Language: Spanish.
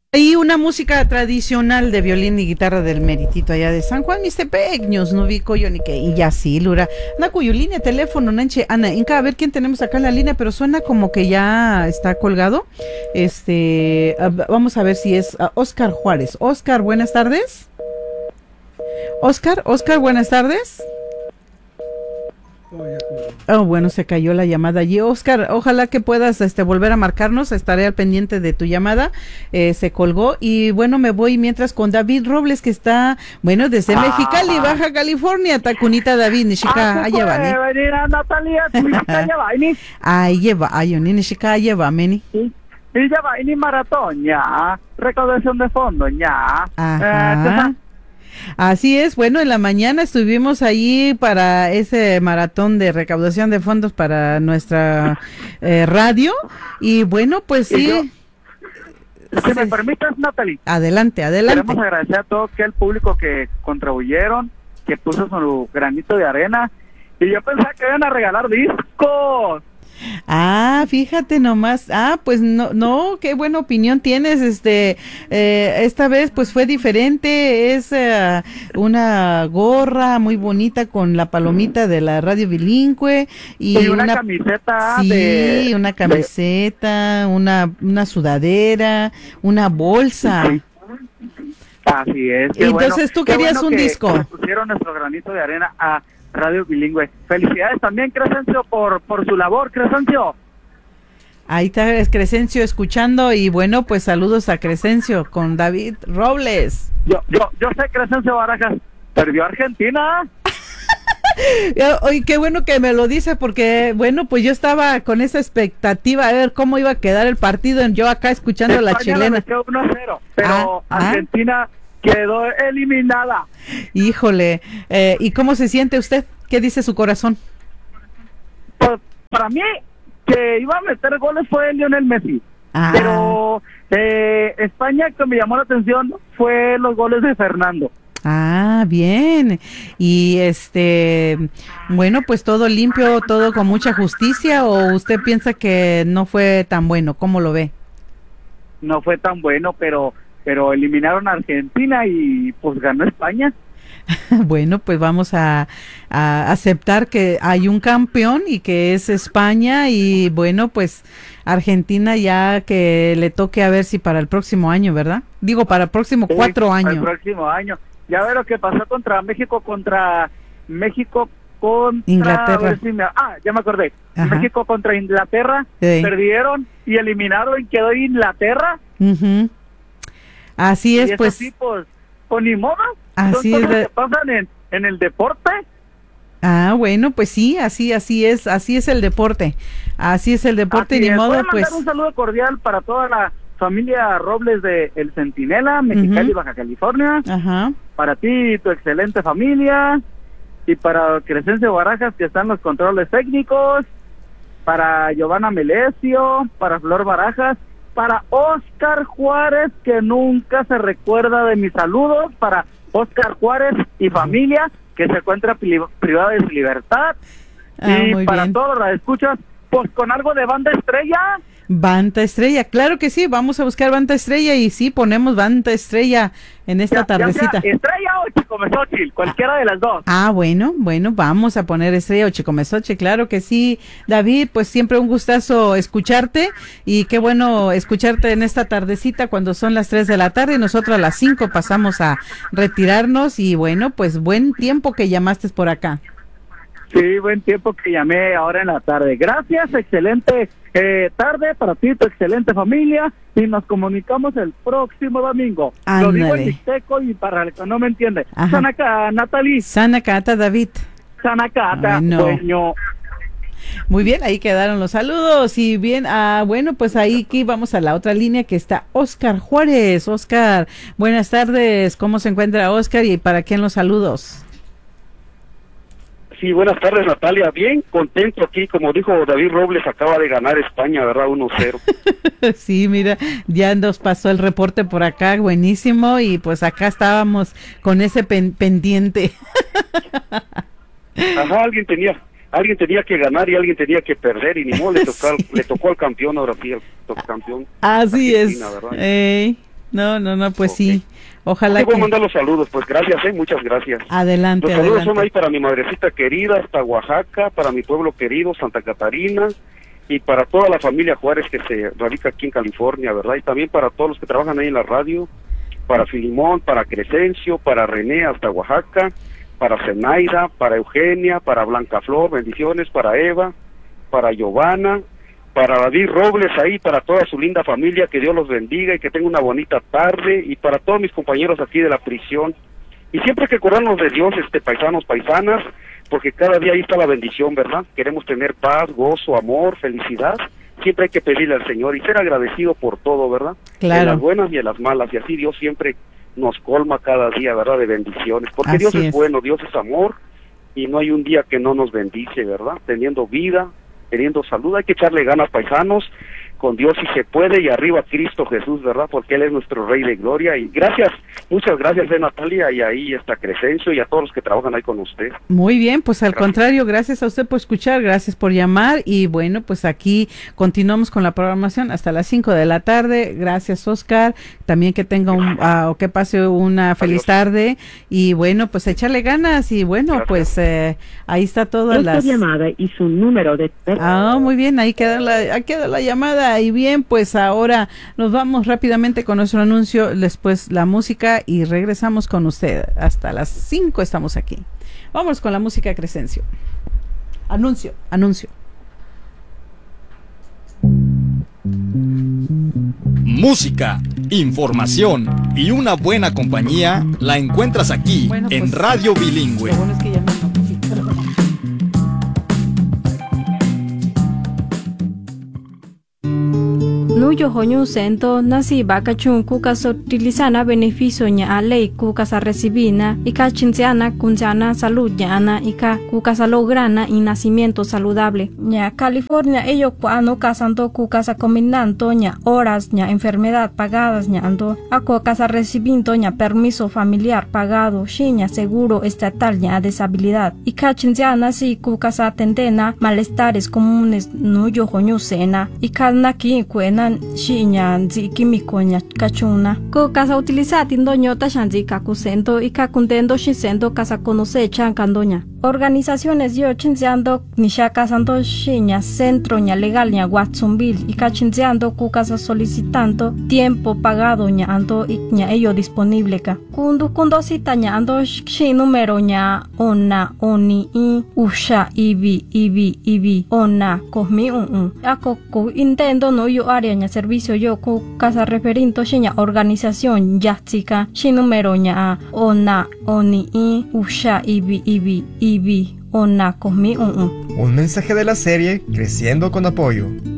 Hay una música tradicional de violín y guitarra del Meritito allá de San Juan, Mixtepeños, no vi coyo ni que, y ya sí, Lura. Na cuyo línea, teléfono, nanche, Ana, Inca, a ver quién tenemos acá en la línea, pero suena como que ya está colgado. Vamos a ver si es Oscar Juárez. Oscar, buenas tardes. Oscar, buenas tardes. Oh, bueno, se cayó la llamada allí. Oscar, ojalá que puedas volver a marcarnos, estaré al pendiente de tu llamada. Se colgó y bueno, me voy mientras con David Robles, que está, bueno, desde Mexicali, Baja California. Tacunita David, Nishika, allá va, ¿ni? Natalia, Ahí lleva, ni Nishika, lleva, meni. Y ya va, y maratón, ya, recaudación de fondos, ya. Ajá. Así es, bueno, en la mañana estuvimos allí para ese maratón de recaudación de fondos para nuestra radio y bueno, pues sí. Si me permites, Natalie. Adelante. Queremos agradecer a todo aquel público que contribuyeron, que puso su granito de arena y yo pensaba que iban a regalar discos. Ah, fíjate nomás. Ah, pues no, qué buena opinión tienes. Esta vez pues fue diferente. Es una gorra muy bonita con la palomita de la radio bilingüe y una camiseta. Sí, una camiseta, una sudadera, una bolsa. Sí. Así es. Entonces tú querías un disco. Que pusieron nuestro granito de arena a Radio Bilingüe. Felicidades también, Crescencio, por su labor, Crescencio. Ahí está Crescencio escuchando y bueno, pues saludos a Crescencio con David Robles. Yo sé, Crescencio Barajas, perdió Argentina. Oye, qué bueno que me lo dice porque, bueno, pues yo estaba con esa expectativa a ver cómo iba a quedar el partido, yo acá escuchando España la chilena. Le metió 1-0, pero Argentina quedó eliminada. Híjole, ¿y cómo se siente usted? ¿Qué dice su corazón? Pues para mí, que iba a meter goles fue Lionel Messi. Pero España, que me llamó la atención, fue los goles de Fernando. Ah, bien. Y bueno, pues todo limpio, todo con mucha justicia, ¿o usted piensa que no fue tan bueno? ¿Cómo lo ve? No fue tan bueno, pero eliminaron a Argentina y pues ganó España. Bueno, pues vamos a aceptar que hay un campeón y que es España y bueno, pues Argentina ya que le toque a ver si para el próximo año, ¿verdad? Digo, para el próximo 4 años. Para el próximo año. Ya ver lo que pasó contra México contra Inglaterra. Ya me acordé. Ajá. México contra Inglaterra, sí. Perdieron y eliminaron y quedó Inglaterra. Uh-huh. Así es, y pues. Esos tipos, con ni modo, así son es. Cosas que pasan en el deporte. Ah, bueno, pues sí, así es el deporte. Así es el deporte y ni modo, voy a pues. mandar un saludo cordial para toda la familia Robles de El Centinela, Mexicali, Baja California. Ajá. Para ti y tu excelente familia, y para Crescencio Barajas, que están los controles técnicos, para Giovanna Melesio, para Flor Barajas, para Oscar Juárez, que nunca se recuerda de mis saludos, para Oscar Juárez y familia, que se encuentra privada de su libertad, y para bien. Todos los escuchas, pues con algo de Banda Estrella. Banda Estrella, claro que sí, vamos a buscar Banda Estrella y sí, ponemos Banda Estrella en esta tardecita. Ya sea Estrella o Chicomezóchil, cualquiera de las dos. Ah, bueno, vamos a poner Estrella o Chicomezóchil, claro que sí. David, pues siempre un gustazo escucharte y qué bueno escucharte en esta tardecita cuando son las 3 de la tarde y nosotros a las 5 pasamos a retirarnos y bueno, pues buen tiempo que llamaste por acá. Sí, buen tiempo que llamé ahora en la tarde. Gracias, excelente tarde para ti, tu excelente familia, y nos comunicamos el próximo domingo. Ándale. Lo digo en mixteco y para el que no me entiende. Sanacata, Natalie. Sanacata, David. Sanacata, bueno. Muy bien, ahí quedaron los saludos y bien, bueno, pues ahí aquí vamos a la otra línea que está Oscar Juárez. Oscar, buenas tardes, ¿cómo se encuentra Oscar y para quién los saludos? Sí, buenas tardes, Natalia. Bien contento aquí, como dijo David Robles, acaba de ganar España, ¿verdad? 1-0. Sí, mira, ya nos pasó el reporte por acá, buenísimo, y pues acá estábamos con ese pendiente. Ajá, alguien tenía que ganar y alguien tenía que perder, y ni modo, le tocó al campeón, ahora sí, al campeón. Así Argentina, es. No, pues Okay. Sí. Ojalá Te voy a que... mandar los saludos, pues gracias, muchas gracias. Adelante, Los saludos adelante. son ahí para mi madrecita querida, hasta Oaxaca, para mi pueblo querido, Santa Catarina, y para toda la familia Juárez que se radica aquí en California, ¿verdad? Y también para todos los que trabajan ahí en la radio, para Filimón, para Crescencio, para René, hasta Oaxaca, para Zenaida, para Eugenia, para Blanca Flor, bendiciones, para Eva, para Giovanna, para David Robles ahí, para toda su linda familia, que Dios los bendiga y que tenga una bonita tarde, y para todos mis compañeros aquí de la prisión. Y siempre hay que acordarnos de Dios, paisanos, paisanas, porque cada día ahí está la bendición, ¿verdad? Queremos tener paz, gozo, amor, felicidad. Siempre hay que pedirle al Señor y ser agradecido por todo, ¿verdad? Claro. En las buenas y en las malas, y así Dios siempre nos colma cada día, ¿verdad? De bendiciones, porque Así Dios es es. bueno, Dios es amor, y no hay un día que no nos bendice, ¿verdad? Teniendo vida, teniendo salud, hay que echarle ganas, paisanos, con Dios si se puede, y arriba Cristo Jesús, ¿verdad? Porque Él es nuestro Rey de Gloria. Y gracias, muchas gracias, Natalia, y ahí está Crescencio, y a todos los que trabajan ahí con usted. Muy bien, pues al Gracias. contrario, gracias a usted por escuchar, gracias por llamar, y bueno, pues aquí continuamos con la programación hasta las 5 de la tarde. Gracias, Oscar, también que tenga o que pase una feliz tarde, y bueno, pues echarle ganas, y bueno, Gracias. pues ahí está todas Esta las... llamada y su número de Muy bien, ahí queda la llamada. Y bien, pues ahora nos vamos rápidamente con nuestro anuncio, después la música, y regresamos con usted. Hasta las 5 estamos aquí. Vamos con la música, Crescencio. Anuncio. Música, información y una buena compañía la encuentras aquí Bueno, en pues, Radio Bilingüe. Lo bueno es que ya me notificaron. Nuyo honyu sento nasi bakachun kukas utilizana beneficio nya a ley kukas a recibina ika chinziana kunziana salud nya ana ika kukas a lograna y nacimiento saludable nya California ello cuando casanto kukas a combinando nya horas nya enfermedad pagadas nya ando ako casa recibiendo nya permiso familiar pagado shinya seguro estatal nya deshabilidad ika chinziana si kukas a tendena malestares comunes nuyo honyu sena ika naki kuena shinya nzi químico nya kachuna ko casa utilizar tindo nyota shanzi kakusento y kakuntendo shisendo casa conoce chankandoña organizaciones yo chinziando nisha casando shinya centro nya legal nya Watsonville y kachinziando ku casa solicitando tiempo pagado nya ando y nya ello disponible ka kundo cita nya ando shi número nya ona oni i usha ibi ona kohmi ako ku intendo no yo área nya servicio yo ku casa referinto shinya organización yatsika shi número nya ona oni i usha ibi ona kohmi Un mensaje de la serie Creciendo con Apoyo.